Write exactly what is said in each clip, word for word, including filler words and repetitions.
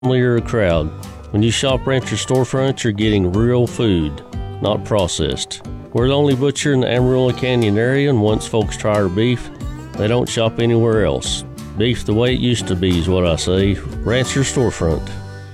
You're a crowd. When you shop Rancher Storefront, you're getting real food, not processed. We're the only butcher in the Amarillo Canyon area, and once folks try our beef, they don't shop anywhere else. Beef the way it used to be is what I say. Rancher Storefront.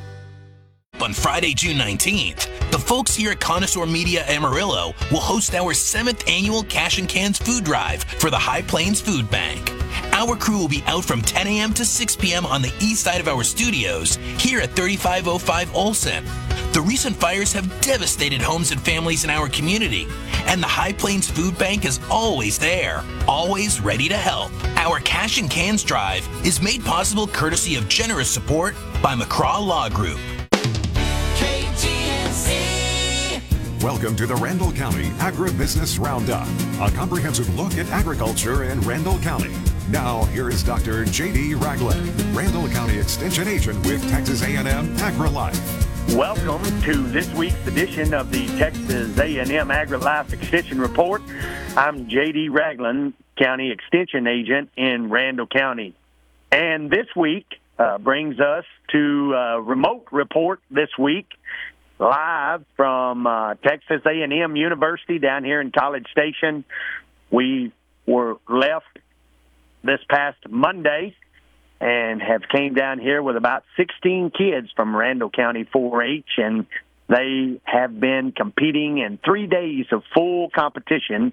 On Friday, June nineteenth, the folks here at Connoisseur Media Amarillo will host our seventh annual Cash and Cans Food Drive for the High Plains Food Bank. Our crew will be out from ten a.m. to six p.m. on the east side of our studios here at thirty-five oh five Olson. The recent fires have devastated homes and families in our community, and the High Plains Food Bank is always there, always ready to help. Our Cash and Cans Drive is made possible courtesy of generous support by McCraw Law Group. K G N C. Welcome to the Randall County Agribusiness Roundup, a comprehensive look at agriculture in Randall County. Now, here is Doctor J D Ragland, Randall County Extension Agent with Texas A and M AgriLife. Welcome to this week's edition of the Texas A and M AgriLife Extension Report. I'm J D Ragland, County Extension Agent in Randall County. And this week uh, brings us to a remote report this week, live from uh, Texas A and M University down here in College Station. We were left this past Monday and have came down here with about sixteen kids from Randall County four H, and they have been competing in three days of full competition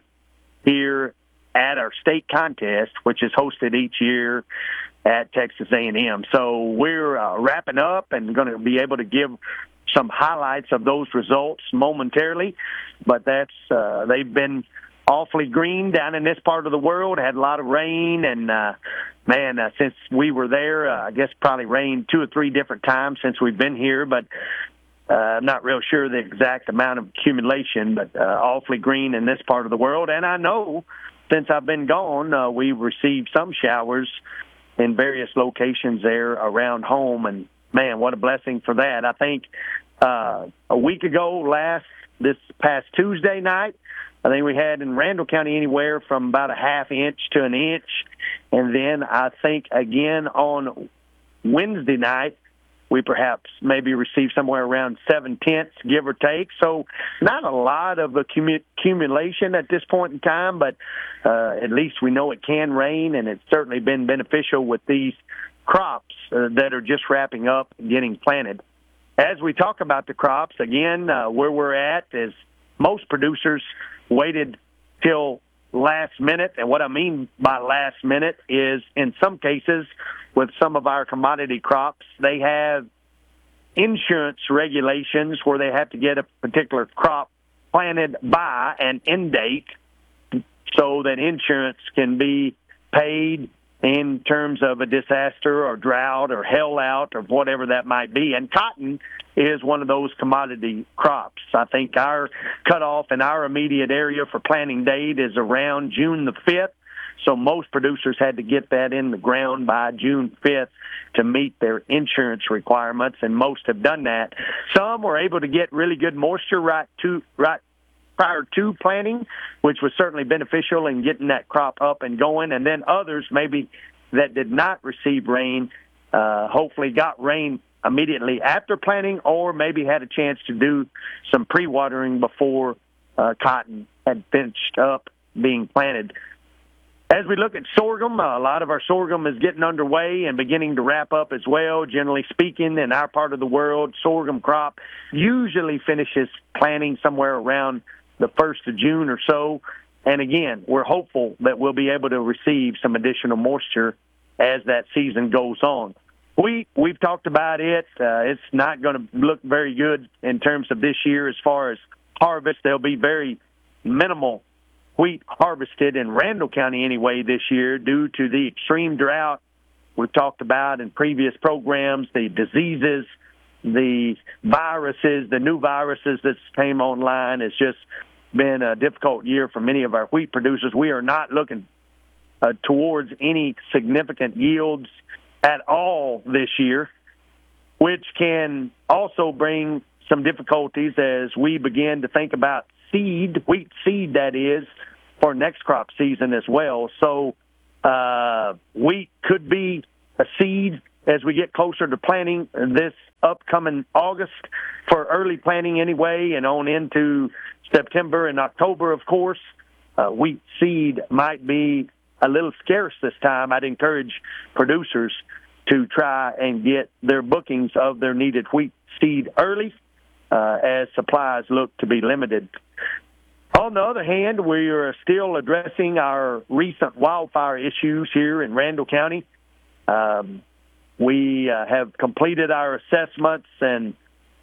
here at our state contest, which is hosted each year at Texas A and M. So we're uh, wrapping up and going to be able to give some highlights of those results momentarily, but that's uh, they've been awfully green down in this part of the world. Had a lot of rain, and uh, man, uh, since we were there, uh, I guess probably rained two or three different times since we've been here, but uh, I'm not real sure the exact amount of accumulation, but uh, awfully green in this part of the world. And I know since I've been gone, uh, we've received some showers in various locations there around home, and man, what a blessing for that. I think uh, a week ago, last this past Tuesday night, I think we had in Randall County anywhere from about a half inch to an inch. And then I think again on Wednesday night, we perhaps maybe received somewhere around seven-tenths, give or take. So not a lot of accumulation at this point in time, but uh, at least we know it can rain, and it's certainly been beneficial with these crops uh, that are just wrapping up and getting planted. As we talk about the crops, again, uh, where we're at is most producers waited till last minute, and what I mean by last minute is in some cases with some of our commodity crops, they have insurance regulations where they have to get a particular crop planted by an end date so that insurance can be paid in terms of a disaster or drought or hail out or whatever that might be. And cotton is one of those commodity crops. I think our cutoff in our immediate area for planting date is around June the fifth. So most producers had to get that in the ground by June fifth to meet their insurance requirements, and most have done that. Some were able to get really good moisture right to right prior to planting, which was certainly beneficial in getting that crop up and going. And then others maybe that did not receive rain, uh, hopefully got rain immediately after planting, or maybe had a chance to do some pre-watering before uh, cotton had finished up being planted. As we look at sorghum, uh, a lot of our sorghum is getting underway and beginning to wrap up as well. Generally speaking, in our part of the world, sorghum crop usually finishes planting somewhere around the first of June or so. And again, we're hopeful that we'll be able to receive some additional moisture as that season goes on. Wheat, we've talked about it. Uh, it's not going to look very good in terms of this year as far as harvest. There'll be very minimal wheat harvested in Randall County anyway this year due to the extreme drought we've talked about in previous programs, the diseases, the viruses, the new viruses that came online. It's just been a difficult year for many of our wheat producers. We are not looking uh, towards any significant yields at all this year, which can also bring some difficulties as we begin to think about seed, wheat seed that is, for next crop season as well. So uh, wheat could be a seed as we get closer to planting this upcoming August for early planting anyway, and on into September and October, of course, uh, wheat seed might be a little scarce this time. I'd encourage producers to try and get their bookings of their needed wheat seed early, uh, as supplies look to be limited. On the other hand, we are still addressing our recent wildfire issues here in Randall County. Um, we uh, have completed our assessments, and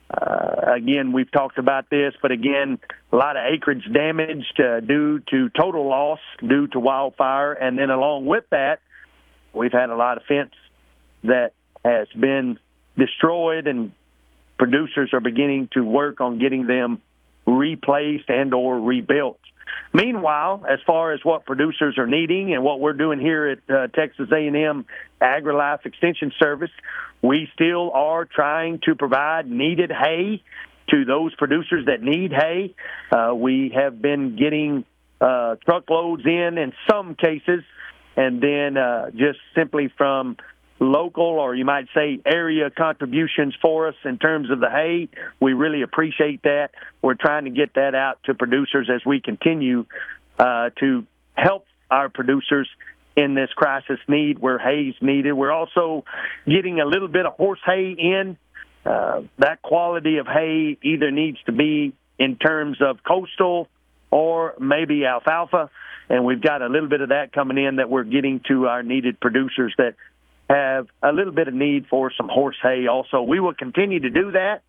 uh, again, we've talked about this, but again, a lot of acreage damaged uh, due to total loss due to wildfire, and then along with that, we've had a lot of fence that has been destroyed, and producers are beginning to work on getting them replaced and or rebuilt. Meanwhile, as far as what producers are needing and what we're doing here at uh, Texas A and M AgriLife Extension Service, we still are trying to provide needed hay to those producers that need hay. Uh, we have been getting uh, truckloads in in some cases, and then uh, just simply from local, or you might say area contributions for us in terms of the hay. We really appreciate that. We're trying to get that out to producers as we continue uh, to help our producers in this crisis need where hay's needed. We're also getting a little bit of horse hay in. Uh, that quality of hay either needs to be in terms of coastal or maybe alfalfa, and we've got a little bit of that coming in that we're getting to our needed producers that have a little bit of need for some horse hay also. We will continue to do that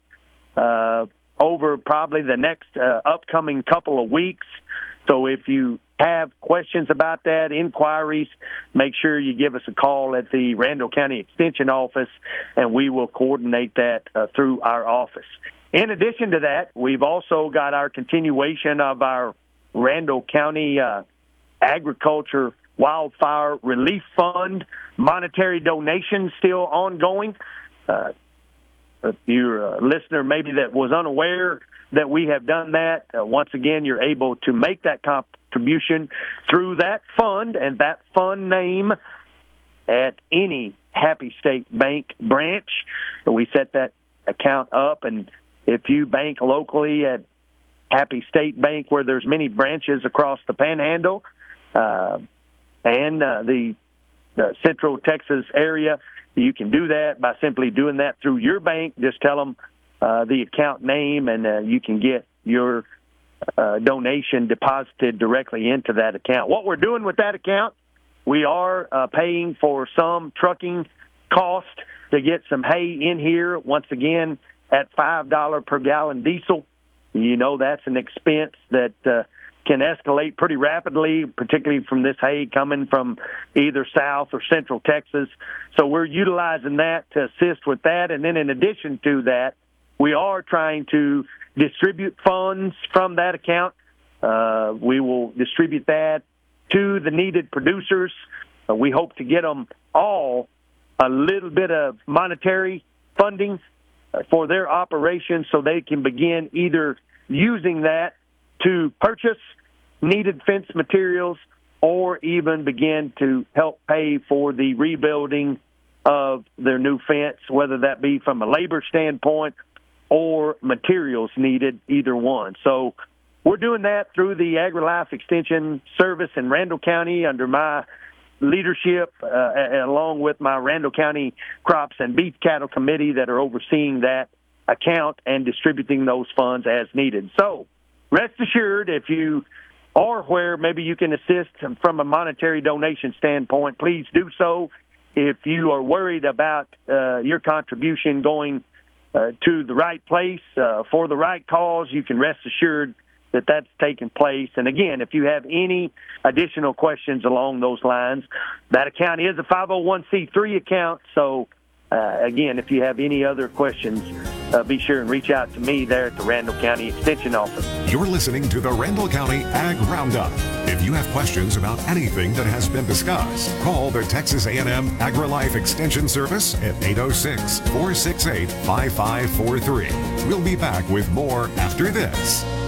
uh, over probably the next uh, upcoming couple of weeks. So if you have questions about that, inquiries, make sure you give us a call at the Randall County Extension Office, and we will coordinate that uh, through our office. In addition to that, we've also got our continuation of our Randall County uh, Agriculture Wildfire Relief Fund monetary donations still ongoing. Uh, if you're a listener maybe that was unaware that we have done that, uh, once again, you're able to make that contribution through that fund and that fund name at any Happy State Bank branch. So we set that account up, and if you bank locally at Happy State Bank, where there's many branches across the Panhandle, uh, and uh, the, the Central Texas area, you can do that by simply doing that through your bank. Just tell them uh, the account name, and uh, you can get your uh, donation deposited directly into that account. What we're doing with that account, we are uh, paying for some trucking cost to get some hay in here, once again, at five dollars per gallon diesel. You know that's an expense that uh, can escalate pretty rapidly, particularly from this hay coming from either South or Central Texas. So we're utilizing that to assist with that. And then in addition to that, we are trying to distribute funds from that account. Uh, we will distribute that to the needed producers. Uh, we hope to get them all a little bit of monetary funding uh, for their operations so they can begin either using that to purchase needed fence materials or even begin to help pay for the rebuilding of their new fence, whether that be from a labor standpoint or materials needed, either one. So we're doing that through the AgriLife Extension Service in Randall County under my leadership, uh, along with my Randall County Crops and Beef Cattle Committee that are overseeing that account and distributing those funds as needed. So rest assured, if you are where maybe you can assist from a monetary donation standpoint, please do so. If you are worried about uh, your contribution going uh, to the right place uh, for the right cause, you can rest assured that that's taking place. And again, if you have any additional questions along those lines, that account is a five oh one c three account. So uh, again, if you have any other questions, uh, be sure and reach out to me there at the Randall County Extension Office. You're listening to the Randall County Ag Roundup. If you have questions about anything that has been discussed, call the Texas A and M AgriLife Extension Service at eight oh six, four six eight, five five four three. We'll be back with more after this.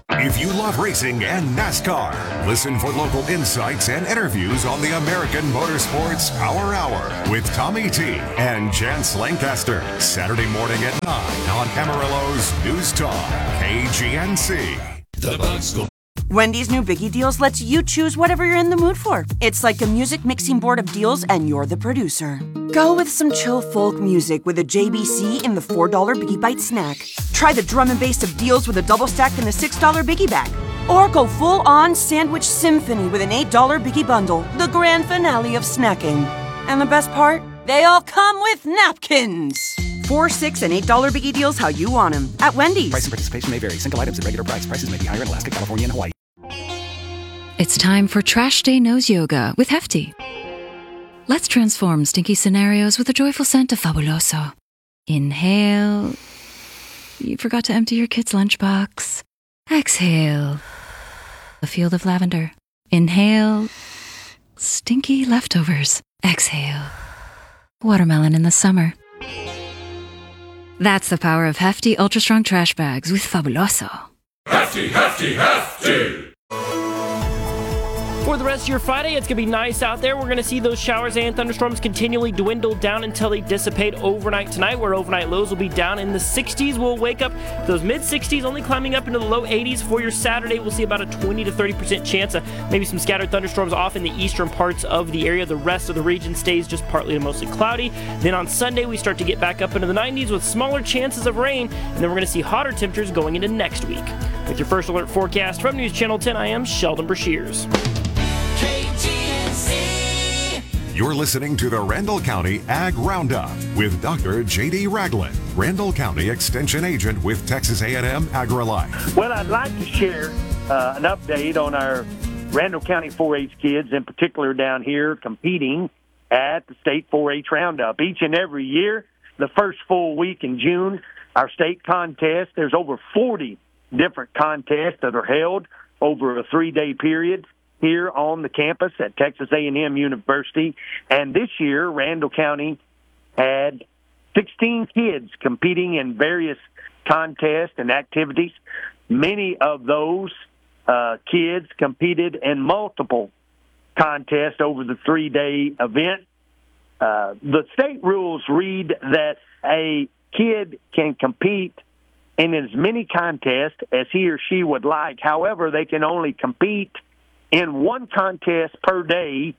If you love racing and NASCAR, listen for local insights and interviews on the American Motorsports Power Hour with Tommy T and Chance Lancaster. Saturday morning at nine on Amarillo's News Talk, K G N C. The Bugs go. Wendy's new Biggie Deals lets you choose whatever you're in the mood for. It's like a music mixing board of deals, and you're the producer. Go with some chill folk music with a J B C in the four dollar Biggie Bite snack. Try the drum and bass of deals with a double stack in the six dollar Biggie Bag. Or go full-on sandwich symphony with an eight dollar Biggie Bundle, the grand finale of snacking. And the best part? They all come with napkins. Four, six, and eight dollar Biggie Deals how you want them at Wendy's. Price and participation may vary. Single items at regular price. Prices may be higher in Alaska, California, and Hawaii. It's time for Trash Day Nose Yoga with Hefty. Let's transform stinky scenarios with a joyful scent of Fabuloso. Inhale. You forgot to empty your kid's lunchbox. Exhale. A field of lavender. Inhale. Stinky leftovers. Exhale. Watermelon in the summer. That's the power of Hefty Ultra Strong Trash Bags with Fabuloso. Hefty, hefty, hefty! For the rest of your Friday, it's going to be nice out there. We're going to see those showers and thunderstorms continually dwindle down until they dissipate overnight tonight, where overnight lows will be down in the sixties. We'll wake up those mid sixties, only climbing up into the low eighties. For your Saturday, we'll see about a twenty to thirty percent chance of maybe some scattered thunderstorms off in the eastern parts of the area. The rest of the region stays just partly to mostly cloudy. Then on Sunday, we start to get back up into the nineties with smaller chances of rain, and then we're going to see hotter temperatures going into next week. With your first alert forecast from News Channel ten, I am Sheldon Brashears. K G N C. You're listening to the Randall County Ag Roundup with Doctor J D Ragland, Randall County Extension Agent with Texas A and M AgriLife. Well, I'd like to share uh, an update on our Randall County four H kids, in particular down here competing at the State four H Roundup. Each and every year, the first full week in June, our state contest, there's over forty different contests that are held over a three-day period here on the campus at Texas A and M University. And this year, Randall County had sixteen kids competing in various contests and activities. Many of those uh, kids competed in multiple contests over the three-day event. Uh, the state rules read that a kid can compete in as many contests as he or she would like. However, they can only compete in one contest per day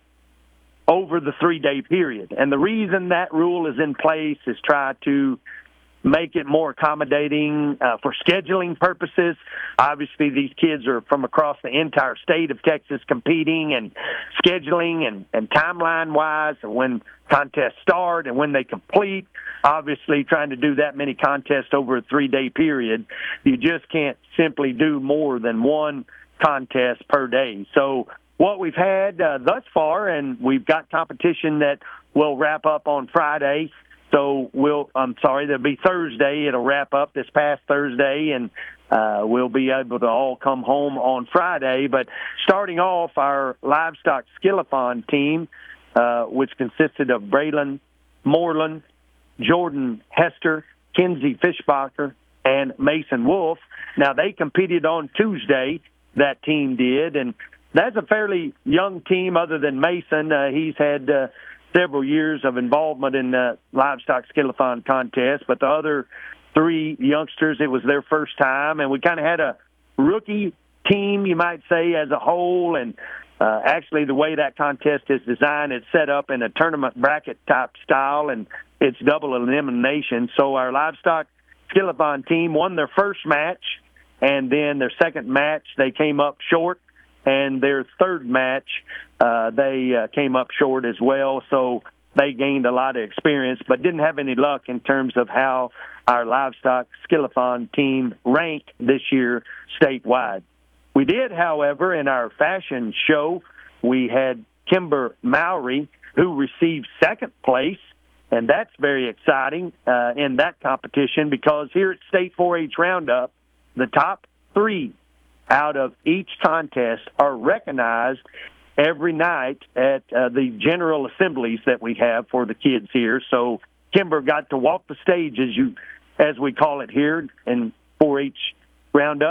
over the three-day period. And the reason that rule is in place is try to make it more accommodating uh, for scheduling purposes. Obviously, these kids are from across the entire state of Texas competing, and scheduling and, and timeline-wise, and when contests start and when they complete. Obviously, trying to do that many contests over a three-day period, you just can't simply do more than one contest per day. So what we've had uh, thus far, and we've got competition that will wrap up on Friday. So we'll, I'm sorry, there'll be Thursday. It'll wrap up this past Thursday, and uh, we'll be able to all come home on Friday. But starting off, our livestock skillathon team, uh, which consisted of Braylon Moreland, Jordan Hester, Kenzie Fishbacher, and Mason Wolf. Now, they competed on Tuesday, that team did, and that's a fairly young team other than Mason. Uh, he's had uh, several years of involvement in the livestock skillathon contest, but the other three youngsters, it was their first time, and we kind of had a rookie team, you might say, as a whole, and uh, actually the way that contest is designed, it's set up in a tournament bracket type style, and it's double elimination. So our livestock skillathon team won their first match, and then their second match, they came up short, and their third match, uh, they uh, came up short as well. So they gained a lot of experience, but didn't have any luck in terms of how our livestock skillathon team ranked this year statewide. We did, however, in our fashion show, we had Kimber Mowry, who received second place, and that's very exciting uh, in that competition, because here at State four H Roundup, the top three out of each contest are recognized every night at uh, the general assemblies that we have for the kids here. So Kimber got to walk the stage, as you, as we call it here in four H Roundup,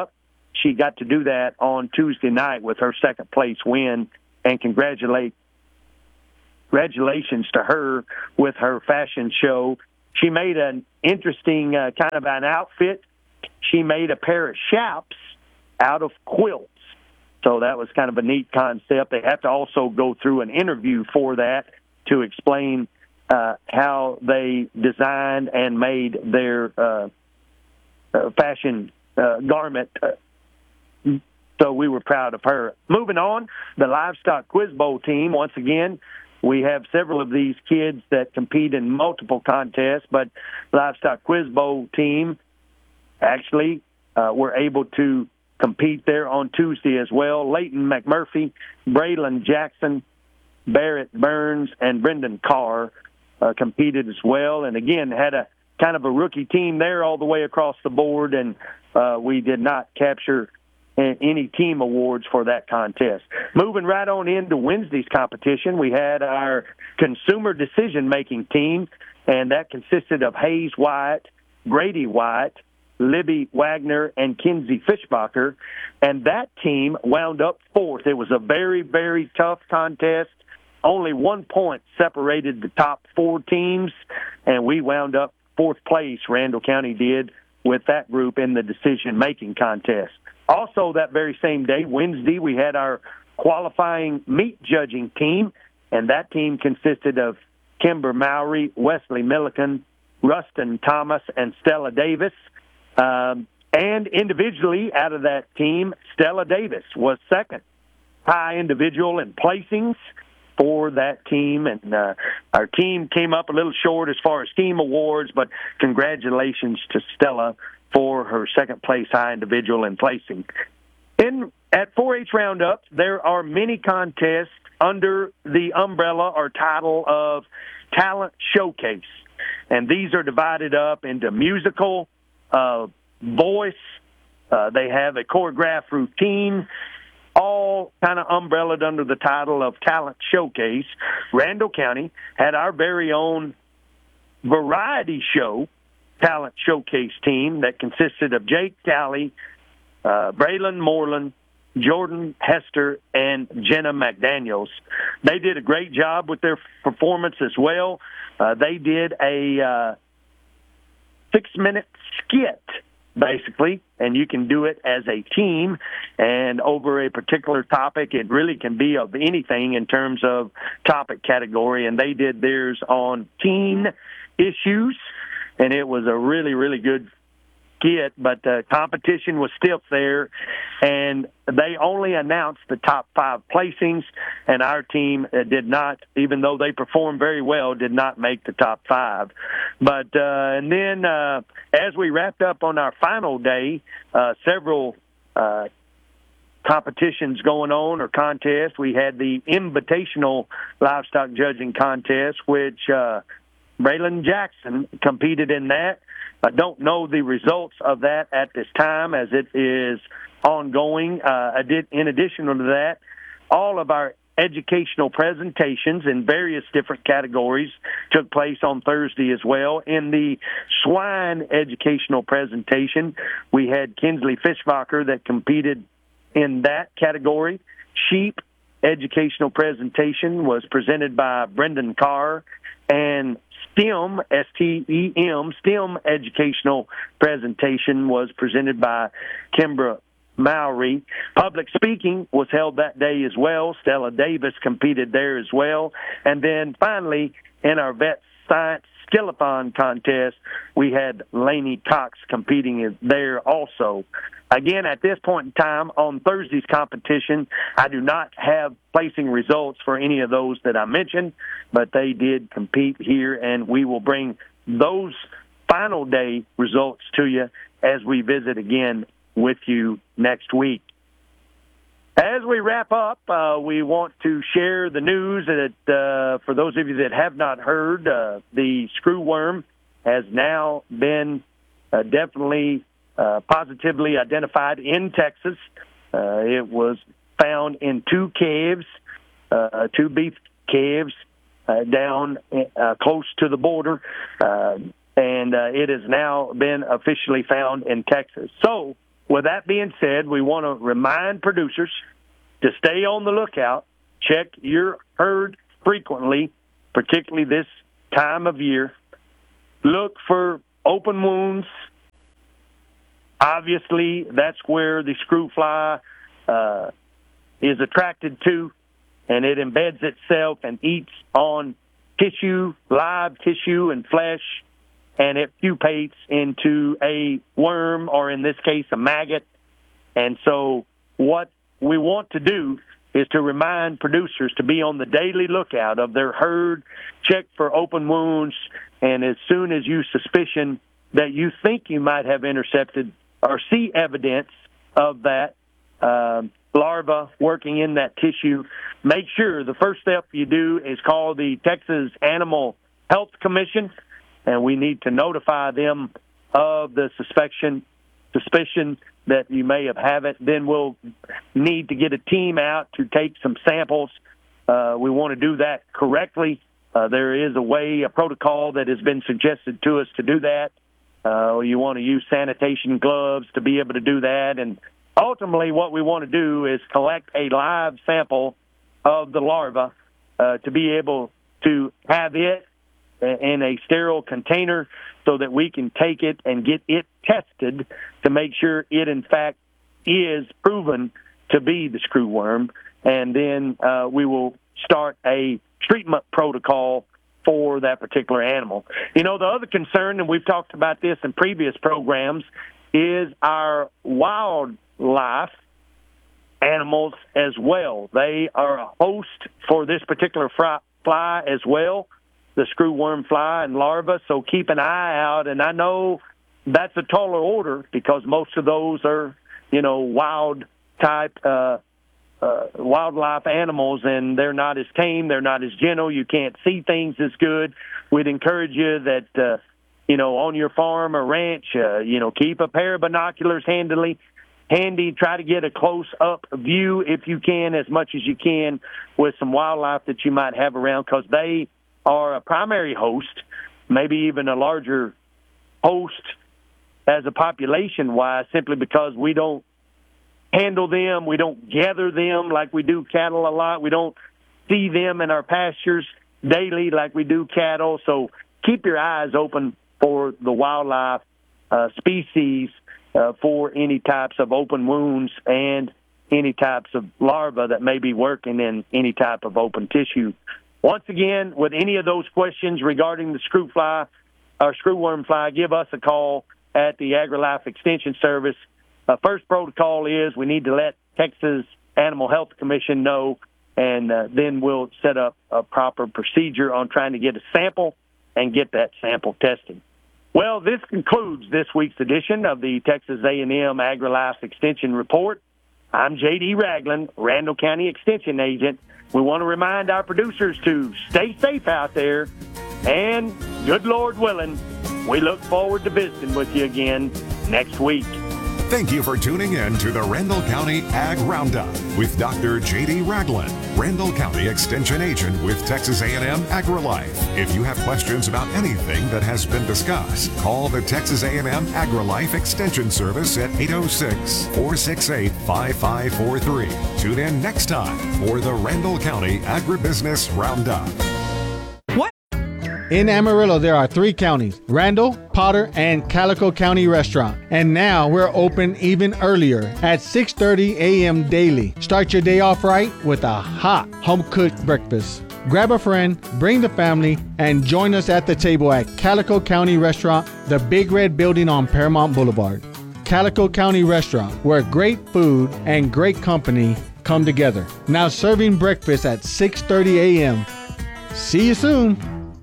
she got to do that on Tuesday night with her second place win, and congratulate congratulations to her with her fashion show. She made an interesting uh, kind of an outfit. She made a pair of chaps out of quilts. So that was kind of a neat concept. They have to also go through an interview for that to explain uh, how they designed and made their uh, uh, fashion uh, garment. So we were proud of her. Moving on, the Livestock Quiz Bowl team, once again, we have several of these kids that compete in multiple contests, but Livestock Quiz Bowl team actually uh, were able to compete there on Tuesday as well. Leighton McMurphy, Braylon Jackson, Barrett Burns, and Brendan Carr uh, competed as well. And again, had a kind of a rookie team there all the way across the board, and uh, we did not capture any team awards for that contest. Moving right on into Wednesday's competition, we had our consumer decision-making team, and that consisted of Hayes White, Brady White, Libby Wagner, and Kinsey Fishbacher, and that team wound up fourth. It was a very, very tough contest. Only one point separated the top four teams, and we wound up fourth place, Randall County did, with that group in the decision-making contest. Also, that very same day, Wednesday, we had our qualifying meat judging team, and that team consisted of Kimber Mowry, Wesley Milliken, Rustin Thomas, and Stella Davis. Um, and individually, out of that team, Stella Davis was second high individual in placings for that team. And uh, our team came up a little short as far as team awards, but congratulations to Stella for her second place high individual in placing. In at four H Roundup, there are many contests under the umbrella or title of Talent Showcase. And these are divided up into musical, uh, voice, uh, they have a choreographed routine, all kind of umbrellaed under the title of Talent Showcase. Randall County had our very own variety show, Talent Showcase team, that consisted of Jake Talley, uh, Braylon Moreland, Jordan Hester, and Jenna McDaniels. They did a great job with their performance as well. Uh, they did a uh, six-minute skit, basically, and you can do it as a team and over a particular topic. It really can be of anything in terms of topic category, and they did theirs on teen issues, and it was a really, really good skit, but the competition was still there, and they only announced the top five placings, and our team uh, did not, even though they performed very well, did not make the top five. But uh, and then uh, as we wrapped up on our final day, uh, several uh, competitions going on or contests. We had the Invitational Livestock Judging Contest, which uh, Braylon Jackson competed in that. I don't know the results of that at this time as it is ongoing. Uh, I did, in addition to that, all of our educational presentations in various different categories took place on Thursday as well. In the swine educational presentation, we had Kinsley Fishbacher that competed in that category. Sheep educational presentation was presented by Brendan Carr, and STEM, S T E M, STEM educational presentation was presented by Kimbra Mowry. Public speaking was held that day as well. Stella Davis competed there as well. And then finally, in our vet science skillathon contest, we had Laney Cox competing there also. Again, at this point in time, on Thursday's competition, I do not have placing results for any of those that I mentioned, but they did compete here, and we will bring those final day results to you as we visit again with you next week. As we wrap up, uh, we want to share the news that uh, for those of you that have not heard, uh, the screwworm has now been uh, definitely uh, positively identified in Texas. Uh, it was found in two calves, uh, two beef calves uh, down uh, close to the border, uh, and uh, it has now been officially found in Texas. So, with that being said, we want to remind producers to stay on the lookout, check your herd frequently, particularly this time of year. Look for open wounds. Obviously, that's where the screw fly uh, is attracted to, and it embeds itself and eats on tissue, live tissue and flesh, and it pupates into a worm, or in this case, a maggot. And so what we want to do is to remind producers to be on the daily lookout of their herd, check for open wounds, and as soon as you suspicion that you think you might have intercepted or see evidence of that um, larva working in that tissue, make sure the first step you do is call the Texas Animal Health Commission, and we need to notify them of the suspicion, suspicion that you may have had it. Then we'll need to get a team out to take some samples. Uh, we want to do that correctly. Uh, there is a way, a protocol that has been suggested to us to do that. Uh, you want to use sanitation gloves to be able to do that. And ultimately what we want to do is collect a live sample of the larva uh, to be able to have it in a sterile container so that we can take it and get it tested to make sure it, in fact, is proven to be the screw worm. And then uh, we will start a treatment protocol for that particular animal. You know, the other concern, and we've talked about this in previous programs, is our wildlife animals as well. They are a host for this particular fly as well, the screwworm fly and larva, so keep an eye out. And I know that's a taller order because most of those are, you know, wild type uh Uh, wildlife animals, and they're not as tame, they're not as gentle, you can't see things as good. We'd encourage you that, uh, you know, on your farm or ranch, uh, you know, keep a pair of binoculars handily, handy, try to get a close-up view if you can, as much as you can, with some wildlife that you might have around, because they are a primary host, maybe even a larger host as a population-wise, simply because we don't handle them, we don't gather them like we do cattle a lot, we don't see them in our pastures daily like we do cattle. So keep your eyes open for the wildlife uh, species uh, for any types of open wounds and any types of larvae that may be working in any type of open tissue. Once again, with any of those questions regarding the screw fly or screwworm fly, give us a call at the AgriLife Extension Service. Uh, first protocol is we need to let Texas Animal Health Commission know, and uh, then we'll set up a proper procedure on trying to get a sample and get that sample tested. Well, this concludes this week's edition of the Texas A and M AgriLife Extension Report. I'm J D Ragland, Randall County Extension Agent. We want to remind our producers to stay safe out there, and good Lord willing, we look forward to visiting with you again next week. Thank you for tuning in to the Randall County Ag Roundup with Doctor J D Ragland, Randall County Extension Agent with Texas A and M AgriLife. If you have questions about anything that has been discussed, call the Texas A and M AgriLife Extension Service at eight oh six, four six eight, five five four three. Tune in next time for the Randall County Agribusiness Roundup. In Amarillo, there are three counties, Randall, Potter, and Calico County Restaurant. And now we're open even earlier at six thirty a.m. daily. Start your day off right with a hot home-cooked breakfast. Grab a friend, bring the family, and join us at the table at Calico County Restaurant, the Big Red Building on Paramount Boulevard. Calico County Restaurant, where great food and great company come together. Now serving breakfast at six thirty a.m. See you soon.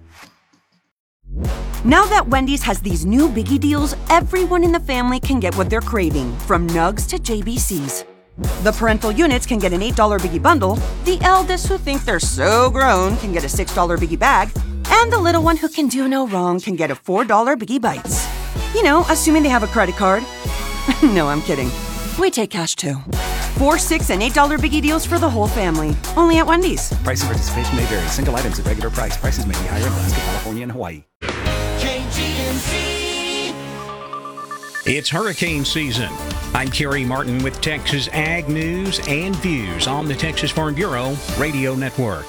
Now that Wendy's has these new biggie deals, everyone in the family can get what they're craving, from nugs to J B Cs. The parental units can get an eight dollar biggie bundle, the eldest who think they're so grown can get a six dollar biggie bag, and the little one who can do no wrong can get a four dollar biggie bites. You know, assuming they have a credit card. No, I'm kidding. We take cash too. Four, six, and eight dollar biggie deals for the whole family. Only at Wendy's. Price and participation may vary. Single items at regular price. Prices may be higher in Alaska, California, and Hawaii. K G N C. It's hurricane season. I'm Kerry Martin with Texas Ag News and Views on the Texas Farm Bureau Radio Network.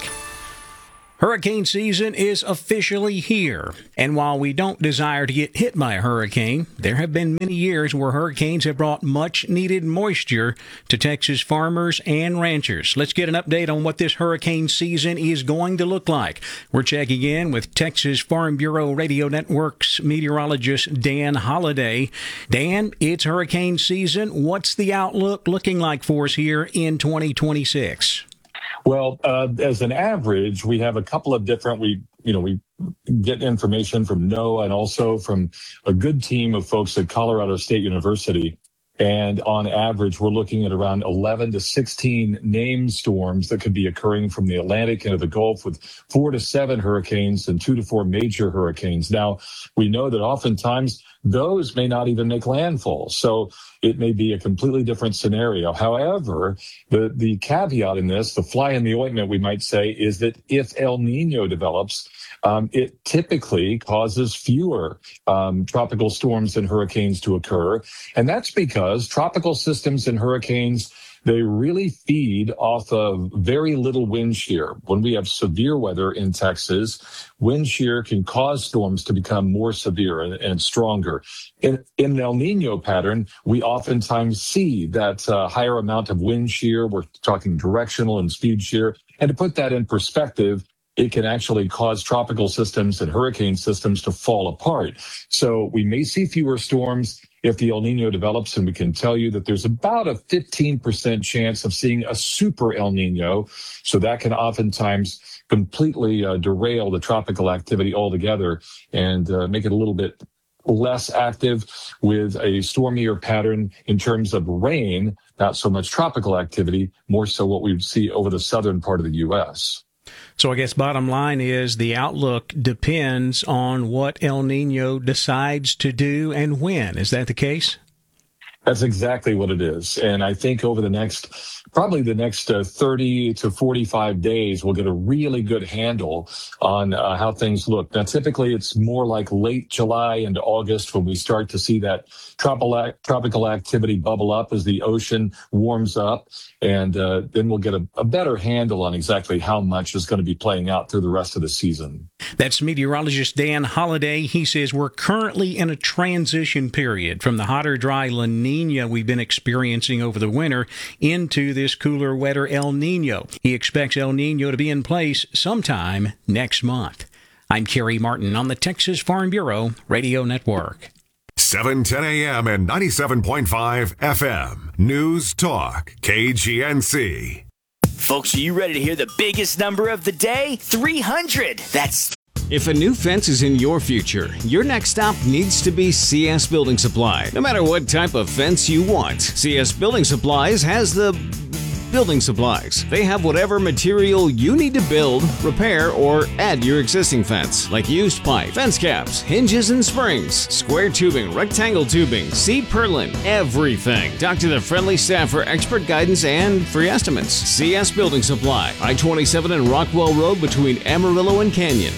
Hurricane season is officially here, and while we don't desire to get hit by a hurricane, there have been many years where hurricanes have brought much-needed moisture to Texas farmers and ranchers. Let's get an update on what this hurricane season is going to look like. We're checking in with Texas Farm Bureau Radio Network's meteorologist Dan Holliday. Dan, it's hurricane season. What's the outlook looking like for us here in twenty twenty-six? Well, uh, as an average, we have a couple of different, we, you know, we get information from NOAA and also from a good team of folks at Colorado State University. And on average, we're looking at around eleven to sixteen named storms that could be occurring from the Atlantic into the Gulf, with four to seven hurricanes and two to four major hurricanes. Now, we know that oftentimes those may not even make landfall. So it may be a completely different scenario. However, the, the caveat in this, the fly in the ointment, we might say, is that if El Nino develops, Um, it typically causes fewer um, tropical storms and hurricanes to occur. And that's because tropical systems and hurricanes, they really feed off of very little wind shear. When we have severe weather in Texas, wind shear can cause storms to become more severe and, and stronger. In, in an El Nino pattern, we oftentimes see that uh, higher amount of wind shear. We're talking directional and speed shear. And to put that in perspective, it can actually cause tropical systems and hurricane systems to fall apart. So we may see fewer storms if the El Nino develops, and we can tell you that there's about a fifteen percent chance of seeing a super El Nino. So that can oftentimes completely uh, derail the tropical activity altogether and uh, make it a little bit less active with a stormier pattern in terms of rain, not so much tropical activity, more so what we see over the southern part of the U S. So I guess bottom line is the outlook depends on what El Nino decides to do and when. Is that the case? That's exactly what it is. And I think over the next, probably the next uh, thirty to forty-five days, we'll get a really good handle on uh, how things look. Now, typically it's more like late July into August when we start to see that tropical, tropical activity bubble up as the ocean warms up. And uh, then we'll get a, a better handle on exactly how much is going to be playing out through the rest of the season. That's meteorologist Dan Holliday. He says we're currently in a transition period from the hotter, dry La Nina we've been experiencing over the winter into this cooler, wetter El Nino. He expects El Nino to be in place sometime next month. I'm Kerry Martin on the Texas Farm Bureau Radio Network. seven ten a.m. and ninety-seven point five F M. News Talk, K G N C. Folks, are you ready to hear the biggest number of the day? three hundred. That's... If a new fence is in your future, your next stop needs to be C S Building Supply. No matter what type of fence you want, C S Building Supplies has the building supplies. They have whatever material you need to build, repair, or add to your existing fence, like used pipe, fence caps, hinges and springs, square tubing, rectangle tubing, seed purlin, everything. Talk to the friendly staff for expert guidance and free estimates. C S Building Supply, I twenty-seven and Rockwell Road between Amarillo and Canyon.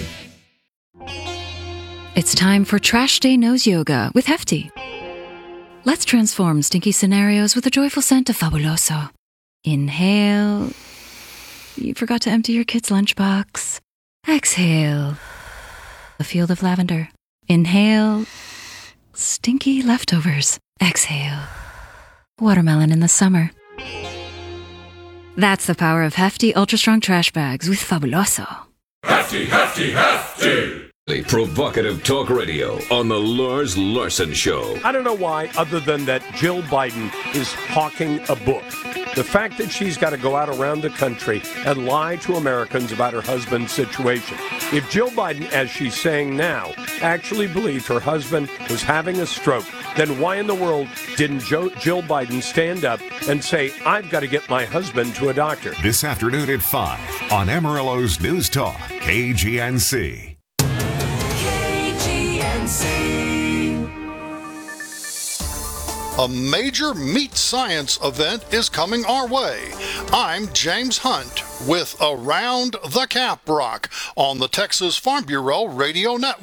It's time for Trash Day Nose Yoga with Hefty. Let's transform stinky scenarios with a joyful scent of Fabuloso. Inhale. You forgot to empty your kid's lunchbox. Exhale. A field of lavender. Inhale. Stinky leftovers. Exhale. Watermelon in the summer. That's the power of Hefty Ultra Strong Trash Bags with Fabuloso. Hefty, hefty, hefty! Provocative talk radio on the Lars Larson Show. I don't know why, other than that Jill Biden is hawking a book. The fact that she's got to go out around the country and lie to Americans about her husband's situation. If Jill Biden, as she's saying now, actually believed her husband was having a stroke, then why in the world didn't Joe, Jill Biden stand up and say, I've got to get my husband to a doctor? This afternoon at five on Amarillo's News Talk, K G N C. A major meat science event is coming our way. I'm James Hunt with Around the Caprock on the Texas Farm Bureau Radio Network.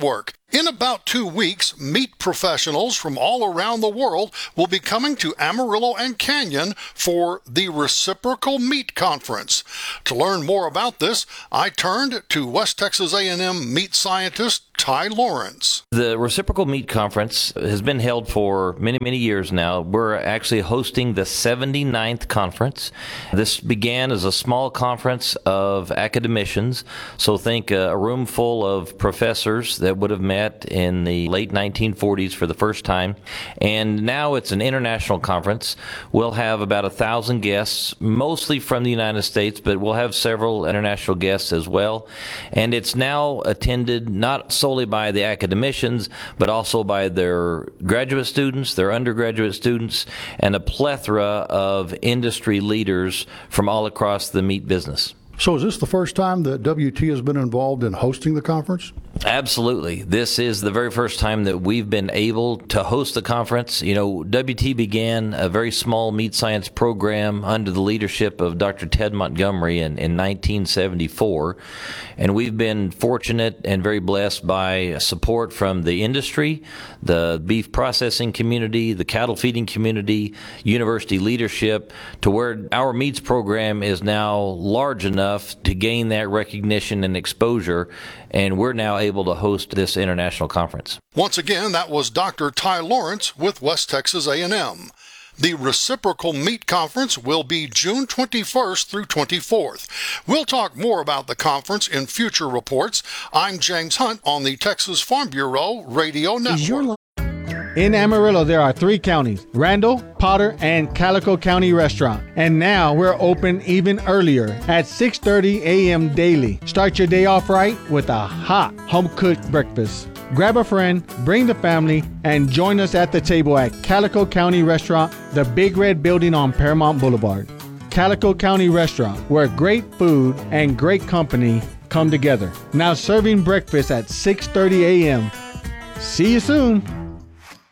In about two weeks, meat professionals from all around the world will be coming to Amarillo and Canyon for the Reciprocal Meat Conference. To learn more about this, I turned to West Texas A and M meat scientist Ty Lawrence. The Reciprocal Meat Conference has been held for many, many years now. We're actually hosting the seventy-ninth conference. This began as a small conference of academicians, so think a room full of professors that would have met in the late nineteen forties for the first time, and now it's an international conference. We'll have about a thousand guests, mostly from the United States, but we'll have several international guests as well, and it's now attended not solely by the academicians, but also by their graduate students, their undergraduate students, and a plethora of industry leaders from all across the meat business. So is this the first time that W T has been involved in hosting the conference? Absolutely. This is the very first time that we've been able to host the conference. You know, W T began a very small meat science program under the leadership of Doctor Ted Montgomery in, in nineteen seventy-four, and we've been fortunate and very blessed by support from the industry, the beef processing community, the cattle feeding community, university leadership, to where our meats program is now large enough to gain that recognition and exposure, and we're now able to host this international conference. Once again, that was Doctor Ty Lawrence with West Texas A and M. The Reciprocal Meat Conference will be June twenty-first through twenty-fourth. We'll talk more about the conference in future reports. I'm James Hunt on the Texas Farm Bureau Radio Network. In Amarillo, there are three counties, Randall, Potter, and Calico County Restaurant. And now we're open even earlier at six thirty a.m. daily. Start your day off right with a hot home-cooked breakfast. Grab a friend, bring the family, and join us at the table at Calico County Restaurant, the Big Red Building on Paramount Boulevard. Calico County Restaurant, where great food and great company come together. Now serving breakfast at six thirty a.m. See you soon.